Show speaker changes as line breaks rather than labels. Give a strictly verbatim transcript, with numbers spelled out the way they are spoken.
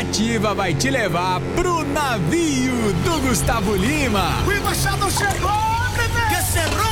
Ativa vai te levar pro navio do Gustavo Lima.
O embaixador chegou, bebê!
Que cerrou!